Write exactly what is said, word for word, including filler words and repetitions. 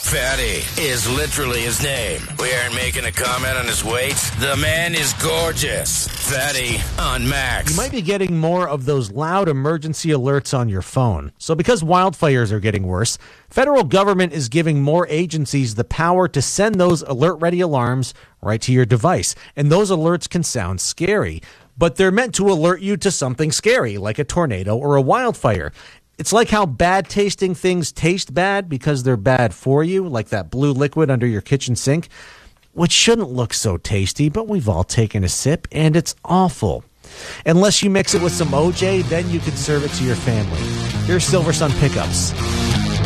Fatty is literally his name. We aren't making a comment on his weight. The man is gorgeous. Fatty on Max. You might be getting more of those loud emergency alerts on your phone. So because wildfires are getting worse, federal government is giving more agencies the power to send those alert-ready alarms right to your device. And those alerts can sound scary, but they're meant to alert you to something scary, like a tornado or a wildfire. It's like how bad-tasting things taste bad because they're bad for you, like that blue liquid under your kitchen sink, which shouldn't look so tasty, but we've all taken a sip, and it's awful. Unless you mix it with some O J, then you can serve it to your family. Here's Silver Sun Pickups.